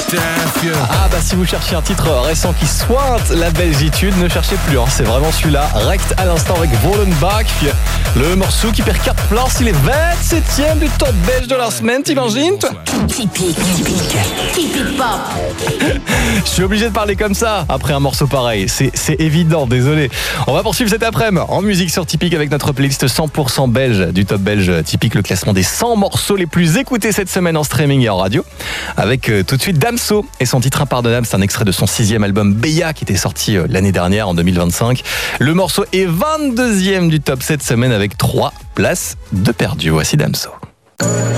Ah bah si vous cherchez un titre récent qui sointe la belgitude, ne cherchez plus, hein. C'est vraiment celui-là. Rect à l'instant avec Volenbach. Le morceau qui perd 4 places, il est 27ème du top belge de la semaine, t'imagines toi? Typique pop. Je suis obligé de parler comme ça après un morceau pareil, c'est évident, désolé. On va poursuivre cet après-midi en musique sur Typique avec notre playlist 100% belge du top belge Typique, le classement des 100 morceaux les plus écoutés cette semaine en streaming et en radio. Avec tout de suite Damso et son titre Impardonnable, c'est un extrait de son 6e album Beya qui était sorti l'année dernière en 2025. Le morceau est 22e du top cette semaine avec 3 places de perdu. Voici Damso.